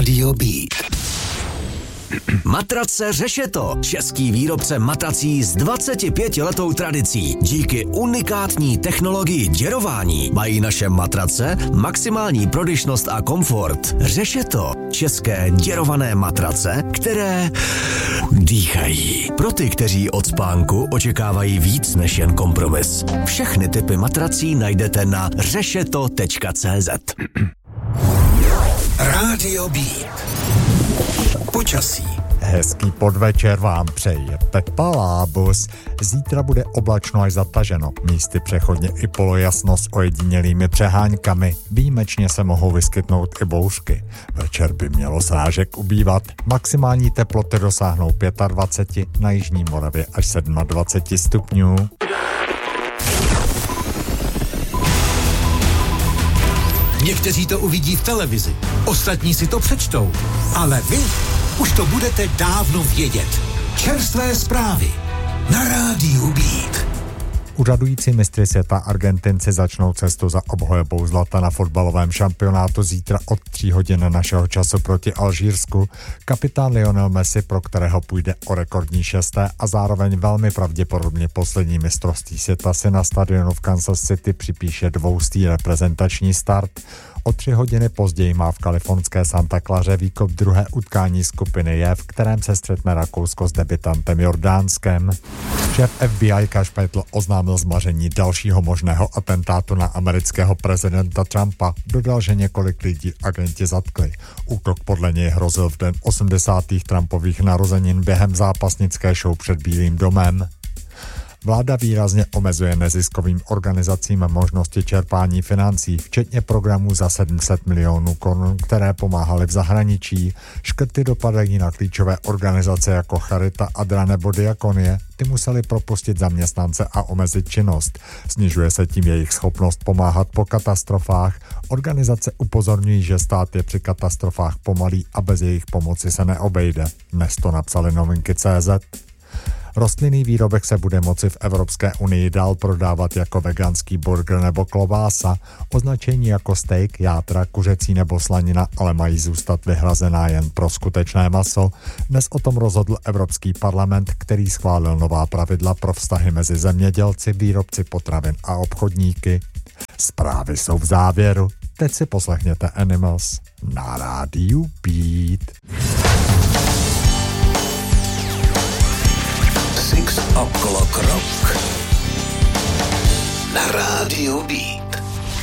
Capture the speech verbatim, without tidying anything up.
Rádio Beat. Matrace Řešeto, český výrobce matrací s dvacetipětiletou tradicí. Díky unikátní technologii děrování mají naše matrace maximální prodyšnost a komfort. Řešeto, české děrované matrace, které dýchají. Pro ty, kteří od spánku očekávají víc než jen kompromis. Všechny typy matrací najdete na řešeto tečka cé zet. Rádio Beat. Počasí. Hezký podvečer vám přeje Pepa Lábus. Zítra bude oblačno až zataženo, místy přechodně i polojasno s ojedinělými přeháňkami. Výjimečně se mohou vyskytnout i bouřky. Večer by mělo srážek ubývat. Maximální teploty dosáhnou dvacet pět, na jižní Moravě až dvacet sedm stupňů. Někteří to uvidí v televizi, ostatní si to přečtou, ale vy už to budete dávno vědět. Čerstvé zprávy na Rádiu Beat. Úřadující mistři světa Argentinci začnou cestu za obhajobou zlata na fotbalovém šampionátu zítra od tří hodin našeho času proti Alžírsku. Kapitán Lionel Messi, pro kterého půjde o rekordní šesté a zároveň velmi pravděpodobně poslední mistrovství světa, si na stadionu v Kansas City připíše dvoustý reprezentační start. O tři hodiny později má v kalifornské Santa Claře výkop druhé utkání skupiny J, v kterém se střetne Rakousko s debutantem Jordánskem. Šéf F B I Kash Patel oznámil zmaření dalšího možného atentátu na amerického prezidenta Trumpa. Dodal, že několik lidí agenti zatkli. Útok podle něj hrozil v den osmdesátých Trumpových narozenin během zápasnické show před Bílým domem. Vláda výrazně omezuje neziskovým organizacím možnosti čerpání financí, včetně programů za sedm set milionů korun, které pomáhaly v zahraničí. Škrty dopadají na klíčové organizace jako Charita, Adra nebo Diakonie. Ty museli propustit zaměstnance a omezit činnost. Snižuje se tím jejich schopnost pomáhat po katastrofách. Organizace upozorňují, že stát je při katastrofách pomalý a bez jejich pomoci se neobejde. Dnes to napsali novinky tečka cé zet. Rostlinný výrobek se bude moci v Evropské unii dál prodávat jako veganský burger nebo klobása. Označení jako steak, játra, kuřecí nebo slanina ale mají zůstat vyhrazená jen pro skutečné maso. Dnes o tom rozhodl Evropský parlament, který schválil nová pravidla pro vztahy mezi zemědělci, výrobci potravin a obchodníky. Zprávy jsou v závěru. Teď si poslechněte Animals na Rádiu Beat. Six O'Clock Rock na Rádiu Beat.